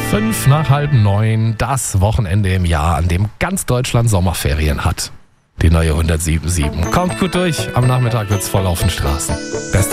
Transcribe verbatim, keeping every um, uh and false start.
Fünf nach halb neun, das Wochenende im Jahr, an dem ganz Deutschland Sommerferien hat. Die neue hundertsieben Komma sieben. Kommt gut durch, am Nachmittag wird's voll auf den Straßen. Beste